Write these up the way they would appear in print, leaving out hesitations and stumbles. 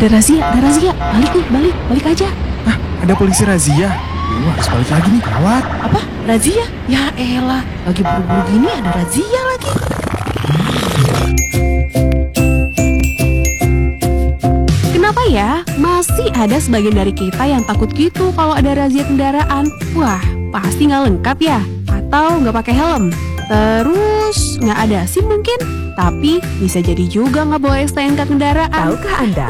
Ada razia. Balik aja. Hah, ada polisi razia? Harus balik lagi nih, gawat. Apa? Razia? Ya elah, lagi buru-buru gini ada razia lagi. Kenapa ya? Masih ada sebagian dari kita yang takut gitu kalau ada razia kendaraan. Wah, pasti nggak lengkap ya? Atau nggak pakai helm? Terus nggak ada SIM mungkin? Tapi bisa jadi juga nggak bawa STNK kendaraan. Tahukah Anda?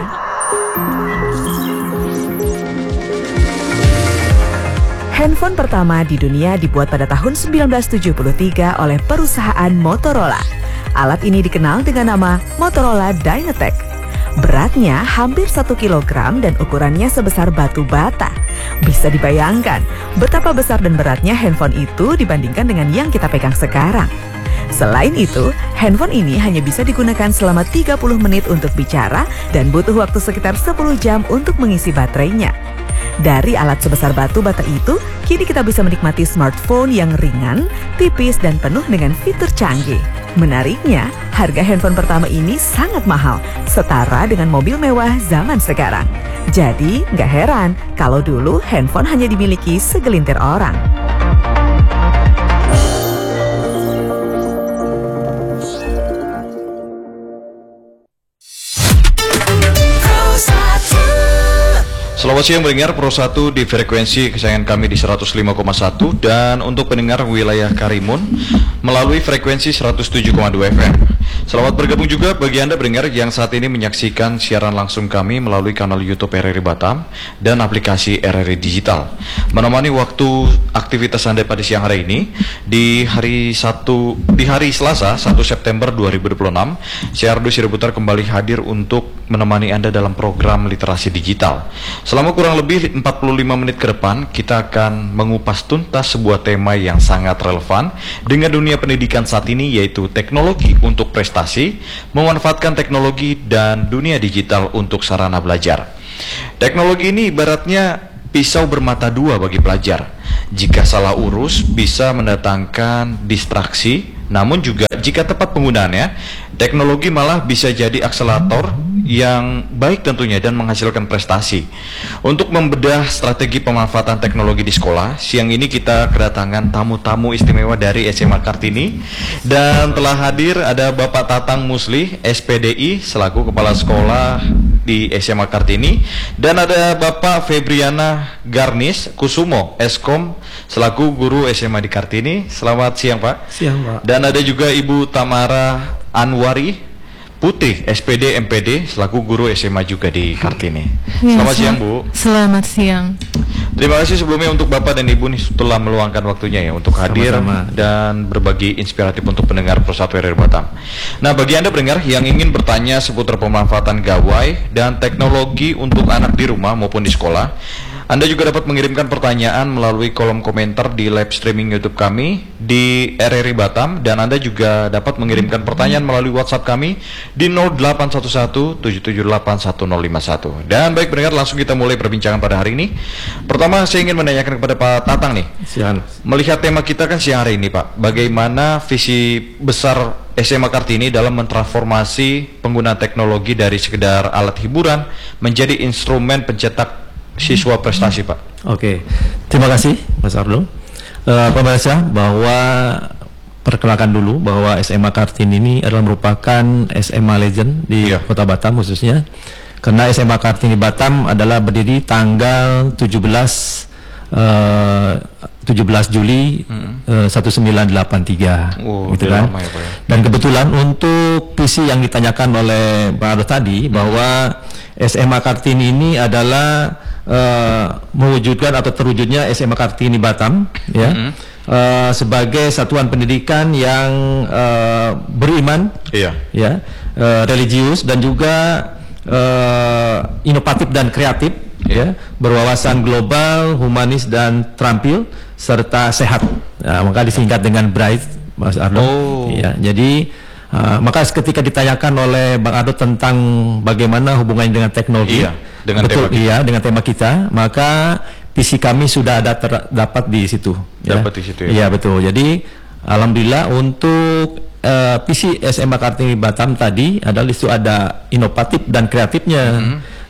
Handphone pertama di dunia dibuat pada tahun 1973 oleh perusahaan Motorola. Alat ini dikenal dengan nama Motorola Dynatec. Beratnya hampir 1 kilogram dan ukurannya sebesar batu bata. Bisa dibayangkan betapa besar dan beratnya handphone itu dibandingkan dengan yang kita pegang sekarang. Selain itu, handphone ini hanya bisa digunakan selama 30 menit untuk bicara dan butuh waktu sekitar 10 jam untuk mengisi baterainya. Dari alat sebesar batu bata itu, kini kita bisa menikmati smartphone yang ringan, tipis, dan penuh dengan fitur canggih. Menariknya, harga handphone pertama ini sangat mahal, setara dengan mobil mewah zaman sekarang. Jadi, nggak heran kalau dulu handphone hanya dimiliki segelintir orang. Selamat siang pendengar Pro 1 di frekuensi kesayangan kami di 105,1 dan untuk pendengar wilayah Karimun melalui frekuensi 107,2 FM. Selamat bergabung juga bagi Anda pendengar yang saat ini menyaksikan siaran langsung kami melalui kanal YouTube RRI Batam dan aplikasi RRI Digital. Menemani waktu aktivitas Anda pada siang hari ini di hari Selasa 1 September 2026, saya Ardo Sirebutar kembali hadir untuk menemani Anda dalam program literasi digital. Selama kurang lebih 45 menit ke depan, kita akan mengupas tuntas sebuah tema yang sangat relevan dengan dunia pendidikan saat ini, yaitu teknologi untuk prestasi, memanfaatkan teknologi dan dunia digital untuk sarana belajar. Teknologi ini ibaratnya pisau bermata dua bagi pelajar. Jika salah urus, bisa mendatangkan distraksi, namun juga jika tepat penggunaannya, teknologi malah bisa jadi akselerator yang baik tentunya dan menghasilkan prestasi. Untuk membedah strategi pemanfaatan teknologi di sekolah, siang ini kita kedatangan tamu-tamu istimewa dari SMA Kartini dan telah hadir ada Bapak Tatang Musli, SPDI selaku Kepala Sekolah di SMA Kartini, dan ada Bapak Febriana Garnis Kusumo, Eskom selaku guru SMA di Kartini. Selamat siang Pak. Siang Pak. Dan ada juga Ibu Tamara Anwari Putih, SPD MPD selaku guru SMA juga di Kartini. Ya, selamat siang Bu. Selamat siang. Terima kasih sebelumnya untuk Bapak dan Ibu nih telah meluangkan waktunya ya untuk hadir dan berbagi inspiratif untuk pendengar Pro 1 RRI Batam. Nah, bagi Anda pendengar yang ingin bertanya seputar pemanfaatan gawai dan teknologi untuk anak di rumah maupun di sekolah, Anda juga dapat mengirimkan pertanyaan melalui kolom komentar di live streaming YouTube kami di RRI Batam, dan Anda juga dapat mengirimkan pertanyaan melalui WhatsApp kami di 0811-778-1051. Dan baik pendengar, langsung kita mulai perbincangan pada hari ini. Pertama saya ingin menanyakan kepada Pak Tatang nih. Siang. Melihat tema kita kan siang hari ini Pak, bagaimana visi besar SMA Kartini dalam mentransformasi penggunaan teknologi dari sekedar alat hiburan menjadi instrumen pencetak siswa prestasi Pak? Oke, terima kasih Mas Ardo. Pemirsa, bahwa perkenalkan dulu bahwa SMA Kartini ini adalah merupakan SMA legend di Kota Batam khususnya, karena SMA Kartini Batam adalah berdiri tanggal 17 Juli 1983, gitu kan. Lama ya, Pak, ya. Dan kebetulan untuk visi yang ditanyakan oleh Pak Ardo tadi, bahwa SMA Kartini ini adalah mewujudkan atau terwujudnya SMA Kartini Batam ya, sebagai satuan pendidikan yang beriman, ya, religius dan juga inovatif dan kreatif, ya, berwawasan global, humanis dan terampil serta sehat. Nah, maka disingkat dengan BRIGHT, Mas Ardo. Ya, jadi maka ketika ditanyakan oleh Bang Ardo tentang bagaimana hubungannya dengan teknologi, dengan tema kita, maka visi kami sudah ada terdapat di situ. Dapat di situ ya. Iya betul. Jadi alhamdulillah untuk visi SMA Kartini Batam tadi adalah itu ada inovatif dan kreatifnya.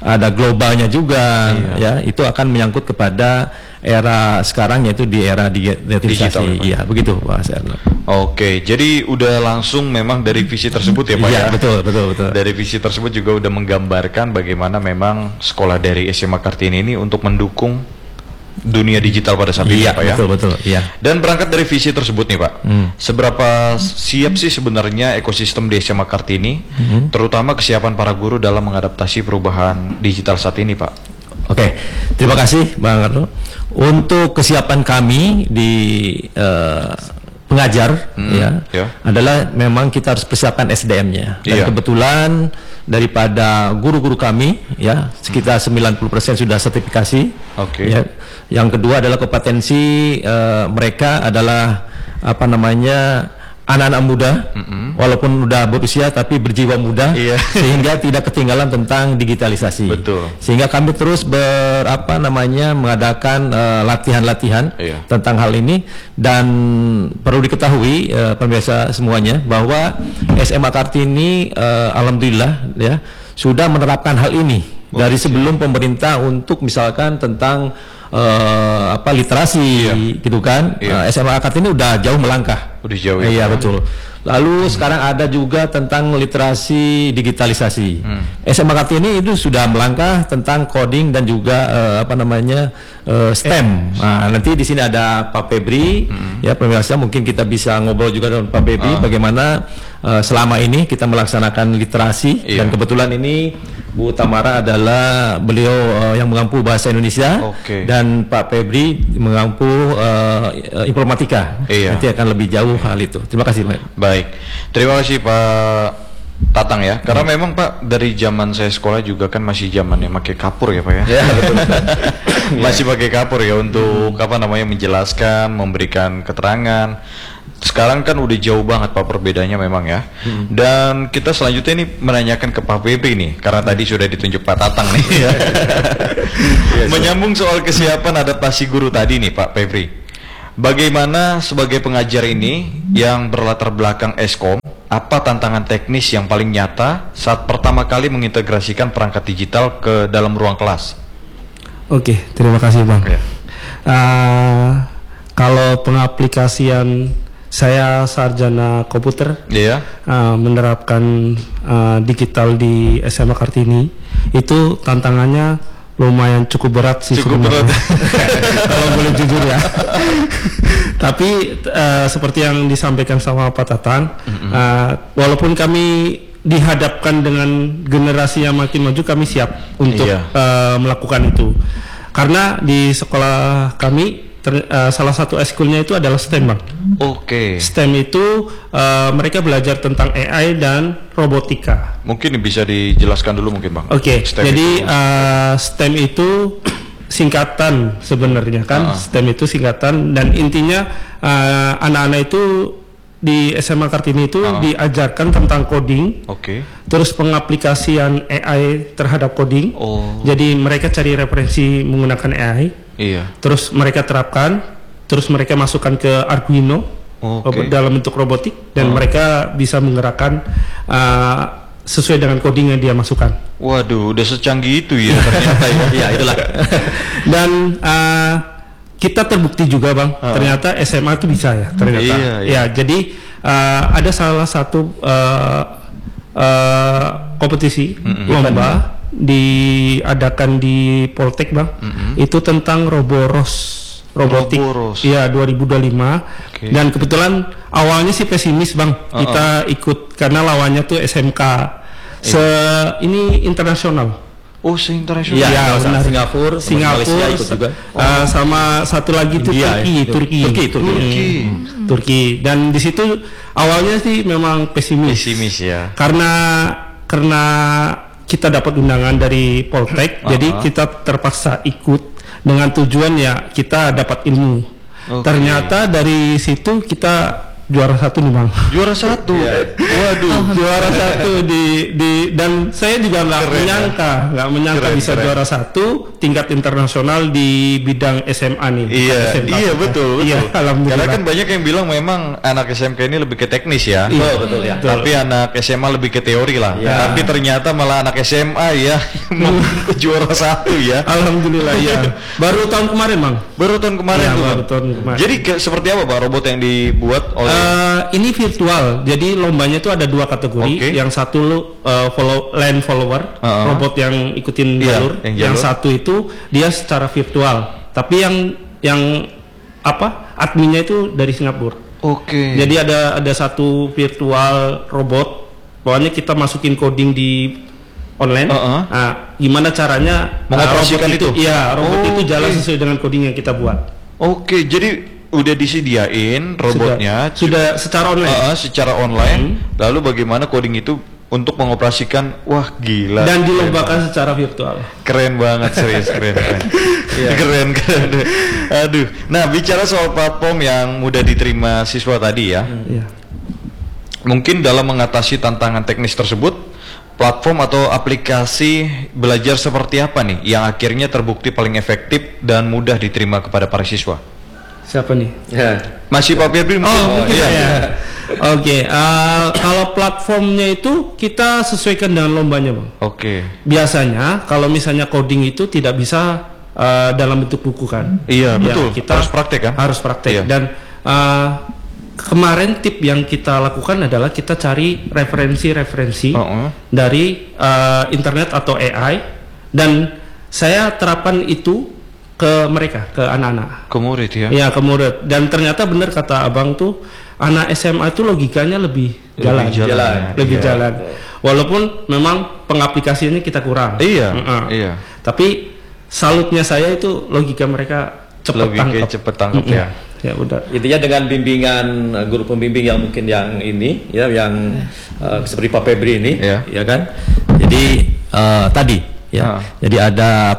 ada globalnya juga, ya itu akan menyangkut kepada era sekarang, yaitu di era digitalisasi. Iya, begitu Pak Serno. Oke, jadi udah langsung memang dari visi tersebut ya Pak Iya, ya? betul. Dari visi tersebut juga udah menggambarkan bagaimana memang sekolah dari SMA Kartini ini untuk mendukung dunia digital pada saat ini Pak ya? Betul, iya. Dan berangkat dari visi tersebut nih Pak, seberapa siap sih sebenarnya ekosistem di SMA Kartini, terutama kesiapan para guru dalam mengadaptasi perubahan digital saat ini Pak? Oke, terima kasih Bang Karno. Untuk kesiapan kami di pengajar adalah memang kita harus persiapkan SDM-nya. Dan kebetulan daripada guru-guru kami ya sekitar 90% sudah sertifikasi. Ya. Yang kedua adalah kompetensi mereka adalah anak-anak muda, walaupun udah berusia tapi berjiwa muda, sehingga tidak ketinggalan tentang digitalisasi. Betul. Sehingga kami terus mengadakan latihan-latihan tentang hal ini. Dan perlu diketahui pemirsa semuanya bahwa SMA Kartini alhamdulillah ya sudah menerapkan hal ini dari sebelum pemerintah untuk misalkan tentang literasi gitu kan. SMA Kartini udah jauh melangkah. Udah jauh ya. Iya betul. Lalu sekarang ada juga tentang literasi digitalisasi. SMA Kartini itu sudah melangkah tentang coding dan juga STEM. Nah, nanti di sini ada Pak Febri, ya pemirsa mungkin kita bisa ngobrol juga dengan Pak Febri bagaimana selama ini kita melaksanakan literasi dan kebetulan ini Bu Tamara adalah beliau yang mengampu bahasa Indonesia dan Pak Febri mengampu informatika. Nanti akan lebih jauh hal itu. Terima kasih Pak. Baik, terima kasih Pak Tatang ya. Karena memang Pak dari zaman saya sekolah juga kan masih zamannya pakai kapur ya Pak ya. Ya betul. Masih pakai kapur ya untuk menjelaskan, memberikan keterangan. Sekarang kan udah jauh banget Pak perbedaannya memang ya. Dan kita selanjutnya ini menanyakan ke Pak Febri nih, karena tadi sudah ditunjuk Pak Tatang nih. Menyambung soal kesiapan adaptasi guru tadi nih Pak Febri. Bagaimana sebagai pengajar ini yang berlatar belakang Eskom, apa tantangan teknis yang paling nyata saat pertama kali mengintegrasikan perangkat digital ke dalam ruang kelas? Oke, terima kasih Bang. Kalau pengaplikasian, saya sarjana komputer, menerapkan digital di SMA Kartini, itu tantangannya lumayan cukup berat sih sebenarnya. Kalau boleh jujur ya. Tapi seperti yang disampaikan sama Pak Tatang, walaupun kami dihadapkan dengan generasi yang makin maju, kami siap untuk melakukan itu. Karena di sekolah kami salah satu eskulnya itu adalah STEM Bang. STEM itu mereka belajar tentang AI dan robotika. Mungkin bisa dijelaskan dulu mungkin Bang. Jadi STEM itu singkatan sebenarnya kan. STEM itu singkatan dan intinya anak-anak itu di SMA Kartini itu diajarkan tentang coding. Terus pengaplikasian AI terhadap coding. Jadi mereka cari referensi menggunakan AI. Terus mereka terapkan, terus mereka masukkan ke Arduino dalam bentuk robotik dan mereka bisa menggerakkan sesuai dengan coding yang dia masukkan. Waduh, udah secanggih itu ya ternyata ya. Ya itulah. Dan kita terbukti juga Bang, ternyata SMA itu bisa ya ternyata. Ya, jadi ada salah satu kompetisi lomba diadakan di Poltek Bang, itu tentang robotik, ya 2025. Dan kebetulan awalnya sih pesimis Bang, kita ikut karena lawannya tuh SMK ini internasional. Se-internasional. Ya, benar. Singapura ikut juga. Sama satu lagi tuh Turki. Dan di situ awalnya sih memang pesimis ya. Karena kita dapat undangan dari Poltek, jadi kita terpaksa ikut dengan tujuan ya kita dapat ilmu. Ternyata dari situ kita juara 1 nih Bang. Juara 1. Waduh, juara 1 di dan saya juga nggak menyangka bisa juara 1 tingkat internasional di bidang SMA nih. Iya betul. Iya, alhamdulillah. Karena kan banyak yang bilang memang anak SMK ini lebih ke teknis ya. Iya, betul ya. Tapi anak SMA lebih ke teori lah. Ya. Tapi ternyata malah anak SMA ya juara 1 ya. Alhamdulillah ya. Baru tahun kemarin Bang. Baru tahun kemarin Ya, tuh. baru tahun kemarin. Jadi seperti apa Bang robot yang dibuat oleh ini virtual, jadi lombanya itu ada 2 kategori. Yang satu land follower, robot yang ikutin jalur. Yang satu itu dia secara virtual, tapi yang adminnya itu dari Singapura. Jadi ada satu virtual robot, pokoknya kita masukin coding di online. Nah, gimana caranya mengoperasikan itu? Iya, robot itu jalan sesuai dengan coding yang kita buat. Jadi udah disediain robotnya sudah secara online. Secara online. Lalu bagaimana coding itu untuk mengoperasikan? Wah gila. Dan dilombakan secara virtual. Keren banget, serius keren. Keren. Aduh. Nah, bicara soal platform yang mudah diterima siswa tadi ya. Mungkin dalam mengatasi tantangan teknis tersebut, platform atau aplikasi belajar seperti apa nih yang akhirnya terbukti paling efektif dan mudah diterima kepada para siswa? Siapa nih? Masih Pak Febri mungkin? Iya. Oke, kalau platformnya itu kita sesuaikan dengan lombanya Bang. Biasanya kalau misalnya coding itu tidak bisa dalam bentuk buku kan? Iya betul. Kita harus praktek kan? Harus praktek. Dan kemarin tip yang kita lakukan adalah kita cari referensi dari internet atau AI, dan saya terapkan itu ke mereka, ke anak-anak, ke murid ya? Iya, ke murid. Dan ternyata benar kata Abang tuh, anak SMA itu logikanya lebih jalan. Walaupun memang pengaplikasiannya kita kurang. Iya. Tapi salutnya saya itu logika mereka cepet tangkap ya. Ya udah. Intinya dengan bimbingan guru pembimbing yang mungkin yang ini ya, yang seperti Pak Febri ini, ya kan. Jadi tadi. Jadi ada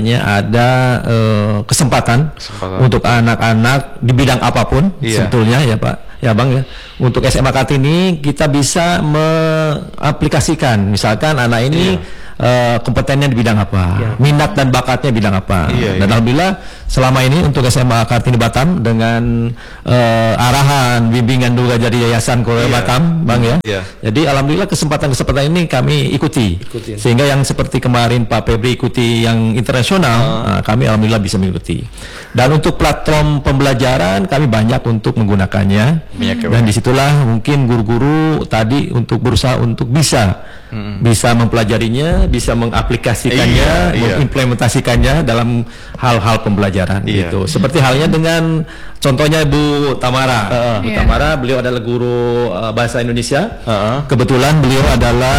kesempatan untuk anak-anak di bidang apapun sebetulnya ya Pak, ya Bang ya. Untuk SMA Kartini kita bisa mengaplikasikan, misalkan anak ini kompetennya di bidang apa, minat dan bakatnya bidang apa. Dan alhamdulillah selama ini untuk SMA Kartini Batam dengan arahan bimbingan juga dari Yayasan Korea Batam Bang ya. Jadi alhamdulillah kesempatan-kesempatan ini kami ikuti. Sehingga yang seperti kemarin Pak Febri ikuti yang internasional, kami alhamdulillah bisa mengikuti. Dan untuk platform pembelajaran kami banyak untuk menggunakannya. Dan disitulah mungkin guru-guru tadi untuk berusaha untuk bisa mempelajarinya, bisa mengaplikasikannya, mengimplementasikannya dalam hal-hal pembelajaran gitu. Seperti halnya dengan contohnya Bu Tamara. Bu Tamara, beliau adalah guru bahasa Indonesia. Kebetulan beliau adalah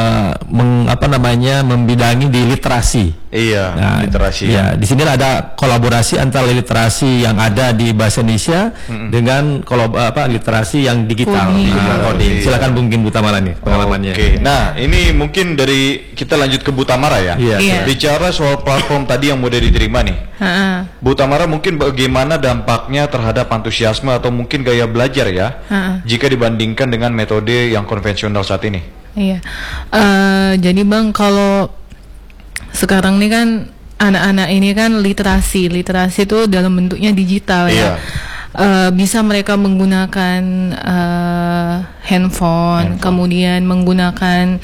membidangi di literasi. Literasi. Di sini ada kolaborasi antara literasi yang ada di bahasa Indonesia dengan literasi yang digital. Silakan mungkin Bu Tamara nih pengalamannya. Nah, ini mungkin dari kita lanjut ke Bu Tamara ya. Bicara soal platform tadi yang mudah diterima nih. Bu Tamara, mungkin bagaimana dampaknya terhadap antusiasme atau mungkin gaya belajar ya, jika dibandingkan dengan metode yang konvensional saat ini? Jadi Bang, kalau sekarang ini kan anak-anak ini kan literasi itu dalam bentuknya digital ya. Bisa mereka menggunakan handphone, kemudian menggunakan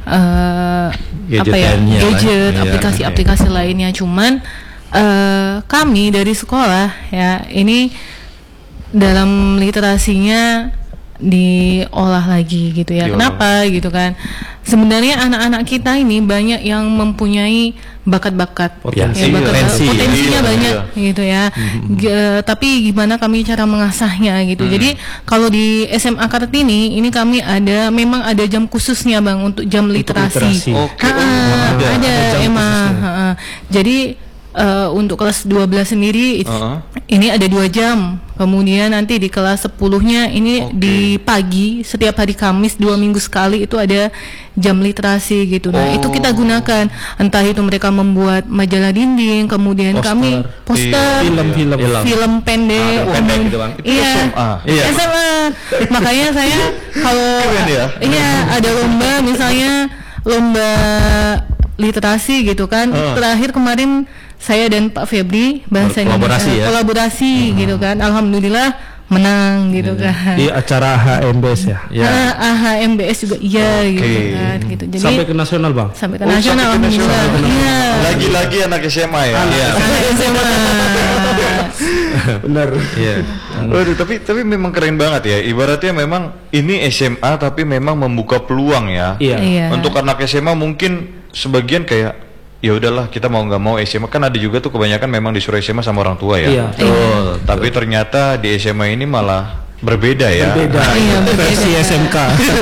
gadget, aplikasi-aplikasi lainnya. Cuman kami dari sekolah ya, ini dalam literasinya diolah lagi gitu ya. Kenapa gitu kan? Sebenarnya anak-anak kita ini banyak yang mempunyai bakat-bakat, potensinya banyak gitu ya. Tapi gimana kami cara mengasahnya gitu. Jadi kalau di SMA Kartini ini kami memang ada jam khususnya Bang untuk jam literasi. Ada emang. Jadi untuk kelas 12 sendiri ini ada 2 jam. Kemudian nanti di kelas 10-nya ini di pagi setiap hari Kamis 2 minggu sekali itu ada jam literasi gitu. Nah, itu kita gunakan. Entah itu mereka membuat majalah dinding, kemudian kami poster, film pendek, gitu, Bang. Iya. SMA. Makanya saya kalau ada lomba, misalnya lomba literasi gitu kan. Terakhir kemarin saya dan Pak Febri bahasa Indonesia kolaborasi gitu kan. Alhamdulillah menang gitu kan. Di acara HMBS ya. HMBS juga gitu kan. Gitu. Jadi sampai ke nasional, Bang. Sampai ke nasional. Alhamdulillah. Iya. Lagi-lagi anak SMA ya. Anak SMA. Benar. Iya. Waduh, tapi memang keren banget ya. Ibaratnya memang ini SMA tapi memang membuka peluang ya. Iya. Untuk anak SMA mungkin sebagian kayak ya udahlah kita mau nggak mau SMA, kan ada juga tuh kebanyakan memang disuruh SMA sama orang tua ya. Iya. Tapi ternyata di SMA ini malah berbeda ya. Versi SMK.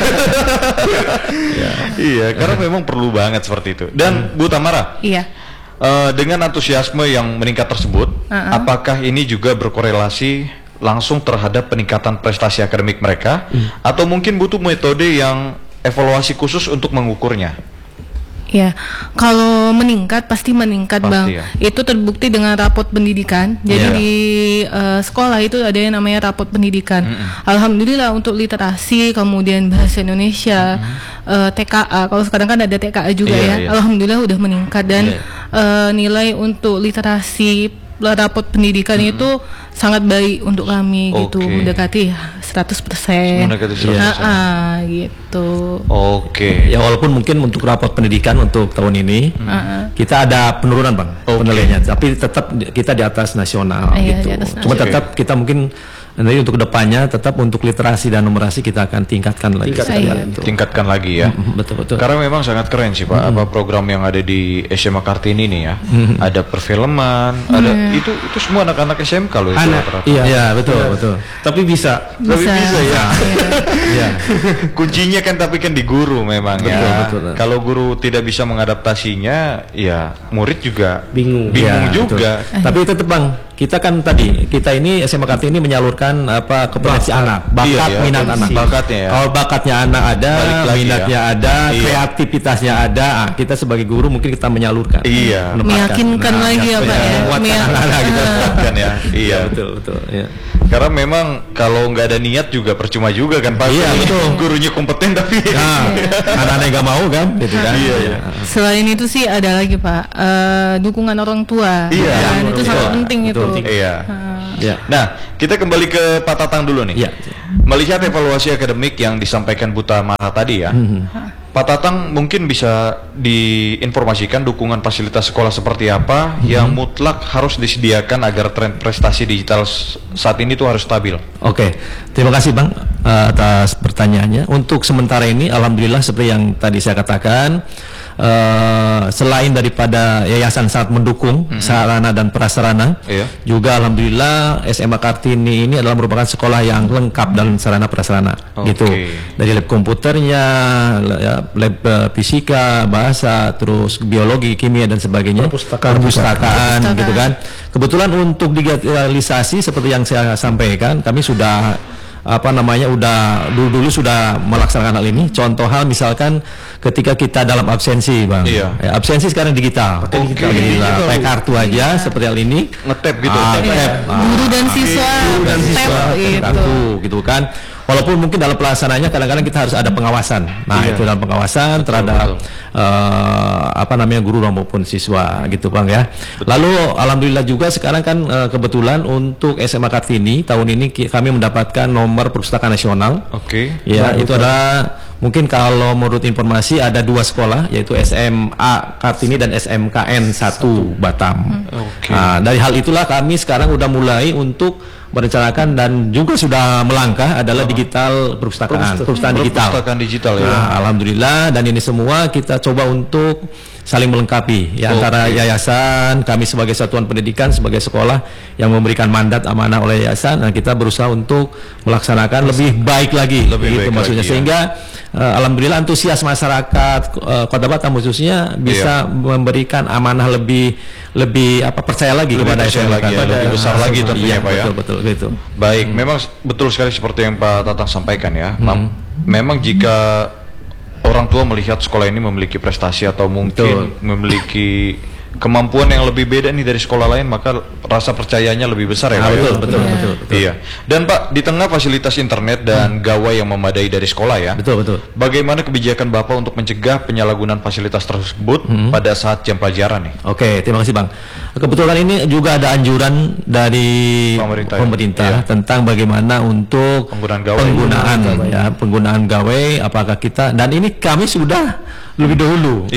Iya, karena memang perlu banget seperti itu. Dan Bu Tamara, dengan antusiasme yang meningkat tersebut, apakah ini juga berkorelasi langsung terhadap peningkatan prestasi akademik mereka, atau mungkin butuh metode yang evaluasi khusus untuk mengukurnya? Ya, kalau meningkat pasti meningkat, Bang. Ya. Itu terbukti dengan rapot pendidikan. Jadi di sekolah itu ada yang namanya rapot pendidikan. Alhamdulillah untuk literasi, kemudian bahasa Indonesia, TKA. Kalau sekarang kan ada TKA juga Alhamdulillah udah meningkat dan nilai untuk literasi rapot pendidikan itu sangat baik untuk kami gitu, mendekati 100%. Mendekati 100%. Gitu. Ya walaupun mungkin untuk rapot pendidikan untuk tahun ini kita ada penurunan, Bang, penilaiannya, tapi tetap kita di atas nasional gitu. Di atas Cuma tetap kita mungkin nanti untuk kedepannya tetap untuk literasi dan numerasi kita akan tingkatkan lagi. Tingkatkan lagi ya. Betul. Karena memang sangat keren sih Pak, apa program yang ada di SMA Kartini ini ya. Ada perfilman, ada itu semua anak-anak SMK loh itu rata-rata. Iya, betul. Tapi bisa ya. Iya. Kuncinya kan tapi kan di guru memang betul. Kalau guru tidak bisa mengadaptasinya, ya murid juga bingung juga. Tapi tetap, Bang, kita kan kita ini SMA Kartini menyalurkan kompetensi anak, minat anak. Bakatnya ya. Kalau bakatnya anak ada, minatnya ada, kreativitasnya ada, kita sebagai guru mungkin kita menyalurkan. Meyakinkan lagi ya, Pak ya. Anak-anak gitu kan ya. Iya, betul. Iya. Karena memang kalau nggak ada niat juga percuma juga kan Pak. Iya, betul. Gurunya kompeten tapi anak-anak nggak mau kan, gitu kan. Iya. Selain itu sih ada lagi, Pak, dukungan orang tua. Dan itu sangat penting itu. Nah, kita kembali ke Pak Tatang dulu nih. Melihat evaluasi akademik yang disampaikan Bu Tamara tadi ya, Pak Tatang mungkin bisa diinformasikan dukungan fasilitas sekolah seperti apa yang mutlak harus disediakan agar tren prestasi digital saat ini tuh harus stabil. Terima kasih Bang atas pertanyaannya. Untuk sementara ini alhamdulillah seperti yang tadi saya katakan, selain daripada yayasan sangat mendukung sarana dan prasarana, juga alhamdulillah SMA Kartini ini adalah merupakan sekolah yang lengkap dalam sarana prasarana gitu. Dari lab komputernya, lab fisika, bahasa, terus biologi, kimia dan sebagainya, perpustakaan gitu kan. Kebetulan untuk digitalisasi seperti yang saya sampaikan, kami sudah dulu sudah melaksanakan hal ini. Contoh hal misalkan ketika kita dalam absensi, Bang. Absensi sekarang digital. Pakai kartu aja seperti hal ini. Ngetap gitu. Guru dan siswa kartu gitu kan. Walaupun mungkin dalam pelaksanaannya kadang-kadang kita harus ada pengawasan. Nah, itu dalam pengawasan terhadap guru maupun siswa gitu, Bang ya. Lalu alhamdulillah juga sekarang kan kebetulan untuk SMA Kartini tahun ini kami mendapatkan nomor perpustakaan nasional. Itu adalah mungkin kalau menurut informasi ada 2 sekolah, yaitu SMA Kartini dan SMKN 1 Batam. Nah, dari hal itulah kami sekarang udah mulai untuk merencanakan dan juga sudah melangkah adalah digital perpustakaan digital ya. Nah, alhamdulillah, dan ini semua kita coba untuk saling melengkapi ya, antara yayasan, kami sebagai satuan pendidikan, sebagai sekolah yang memberikan mandat amanah oleh yayasan, dan kita berusaha untuk melaksanakan lebih baik lagi, maksudnya sehingga alhamdulillah antusias masyarakat Kota Batam khususnya bisa memberikan amanah lebih percaya lagi kepada SMK, lebih besar lagi tentunya Pak ya. Betul gitu. Baik, memang betul sekali seperti yang Pak Tatang sampaikan ya. Memang jika orang tua melihat sekolah ini memiliki prestasi atau mungkin memiliki kemampuan yang lebih beda nih dari sekolah lain, maka rasa percayanya lebih besar ya Pak. Betul. Iya. Dan Pak, di tengah fasilitas internet dan gawai yang memadai dari sekolah ya. Betul. Bagaimana kebijakan Bapak untuk mencegah penyalahgunaan fasilitas tersebut pada saat jam pelajaran nih? Oke, terima kasih Bang. Kebetulan ini juga ada anjuran dari pemerintah tentang bagaimana untuk penggunaan gawai, apakah kita, dan ini kami sudah lebih dahulu.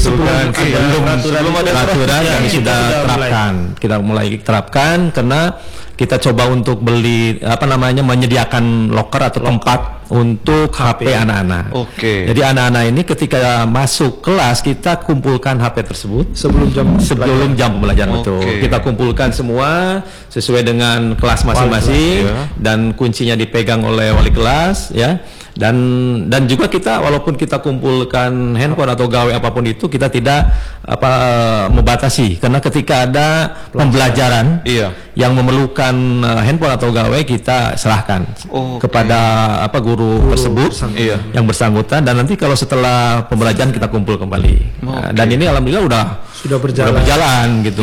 Sebelum ada peraturan kami sudah terapkan. Kita mulai terapkan karena kita coba untuk beli menyediakan locker atau tempat untuk HP anak-anak. Jadi anak-anak ini ketika masuk kelas kita kumpulkan HP tersebut sebelum jam pembelajaran. Kita kumpulkan semua sesuai dengan kelas masing-masing dan kuncinya dipegang oleh wali kelas ya. Dan juga kita walaupun kita kumpulkan handphone atau gawai apapun itu, kita tidak membatasi, karena ketika ada pembelajaran yang memerlukan handphone atau gawai, kita serahkan kepada guru tersebut yang bersangkutan, dan nanti kalau setelah pembelajaran kita kumpul kembali. Dan ini alhamdulillah sudah berjalan gitu.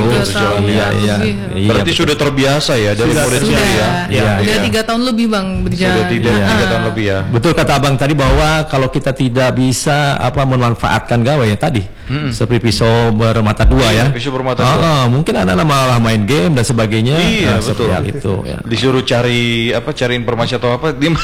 Berarti sudah terbiasa ya dari murid ya. Sudah 3 tahun lebih Bang berjalan. Sudah 3 tahun lebih ya. Betul kata Abang tadi bahwa kalau kita tidak bisa memanfaatkan gawai ya tadi seperti pisau bermata dua ya. Pisau bermata dua. Mungkin anak-anak malah main game dan sebagainya. Iya betul. Itu ya. Disuruh cari informasi atau apa, dia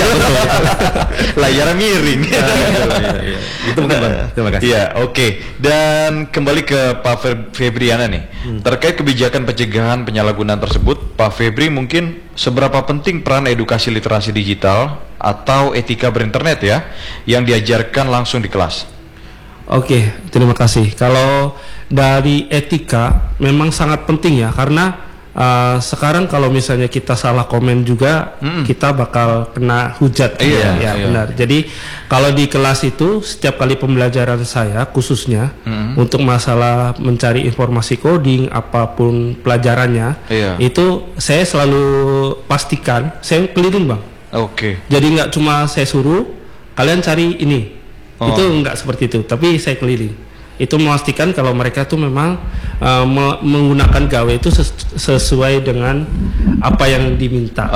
layarnya miring. Itu bukan Bang. Terima kasih. Iya, oke. Dan kembali ke Pak Febriana nih. Terkait kebijakan pencegahan penyalahgunaan tersebut, Pak Febri, mungkin seberapa penting peran edukasi literasi digital atau etika berinternet ya yang diajarkan langsung di kelas? Oke, terima kasih. Kalau dari etika memang sangat penting ya, karena sekarang kalau misalnya kita salah komen juga kita bakal kena hujat. Benar. Jadi kalau di kelas itu setiap kali pembelajaran saya khususnya untuk masalah mencari informasi coding apapun pelajarannya, itu saya selalu pastikan saya keliling Bang. Jadi nggak cuma saya suruh kalian cari ini, itu nggak seperti itu, tapi saya keliling. Itu memastikan kalau mereka tuh memang menggunakan gawai itu sesuai dengan apa yang diminta.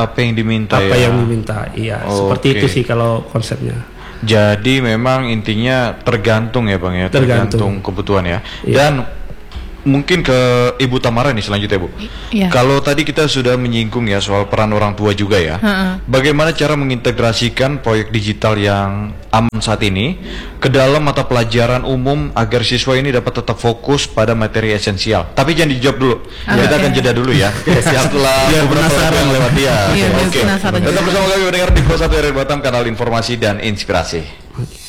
Iya, seperti itu sih kalau konsepnya. Jadi memang intinya tergantung ya Bang ya, tergantung kebutuhan ya. Dan mungkin ke Ibu Tamara nih selanjutnya Bu. Kalau tadi kita sudah menyinggung ya soal peran orang tua juga ya. Bagaimana cara mengintegrasikan proyek digital yang aman saat ini ke dalam mata pelajaran umum agar siswa ini dapat tetap fokus pada materi esensial? Tapi jangan dijawab dulu. Kita akan jeda dulu ya. Setelah penasaran lewat dia. Tetap bersama kami mendengar di Pro 1 RRI Batam, kanal informasi dan inspirasi.